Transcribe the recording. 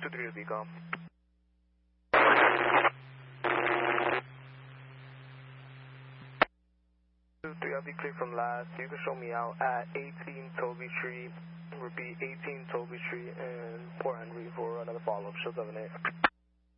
23 to be calm. 23, I'll be clear from last. You can show me out at 18 Toby Street. Repeat, 18 Toby Street and Port Henry for another follow-up. Show 78.